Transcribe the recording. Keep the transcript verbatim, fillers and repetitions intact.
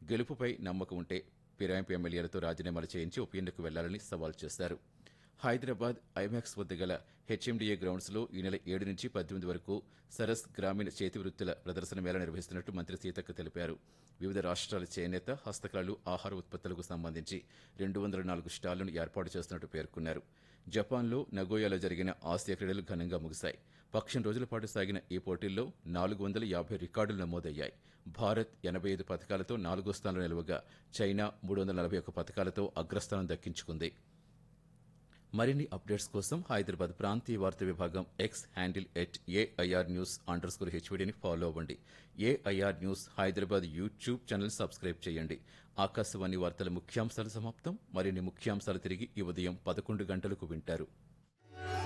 గెలుపుపై నమ్మకం ఉంటే ఫిరాయింపు ఎమ్మెల్యేలతో రాజీనామాలు చేయించి ఉప ఎన్నికకు వెళ్లాలని సవాల్ చేశారు. హైదరాబాద్ ఐమాక్స్ వద్ద గల హెచ్ఎండిఏ గ్రౌండ్స్ లో ఈ నెల ఏడు నుంచి పద్దెనిమిది వరకు సరస్ గ్రామీణ చేతి వృత్తుల ప్రదర్శన మేళ నిర్వహిస్తున్నట్టు మంత్రి సీతక్క తెలిపారు. వివిధ రాష్ట్రాల చేనేత, హస్తకళలు, ఆహార ఉత్పత్తులకు సంబంధించి రెండు వందల నాలుగు స్టాళ్లను ఏర్పాటు చేస్తున్నట్టు పేర్కొన్నారు. జపాన్లో నగోయాలో జరిగిన ఆసియా క్రీడలు ఘనంగా ముగిశాయి. పక్షం రోజుల పాటు సాగిన ఈ పోటీల్లో నాలుగు వందల యాభై రికార్డులు నమోదయ్యాయి. భారత్ ఎనభై ఐదు పథకాలతో నాలుగో స్థానంలో నిలవగా చైనా మూడు వందల నలభై ఒక్క పథకాలతో అగ్రస్థానం దక్కించుకుంది. మరిన్ని అప్డేట్స్ కోసం హైదరాబాద్ ప్రాంతీయ వార్తా విభాగం X handle at AIR news under score హెచ్వీడీని follow అవ్వండి. AIR news Hyderabad YouTube channel subscribe చేయండి. ఆకాశవాణి వార్తల ముఖ్యాంశాలు సమాప్తం. మరిన్ని ముఖ్యాంశాలు తిరిగి ఈ ఉదయం పదకొండు గంటలకు వింటారు.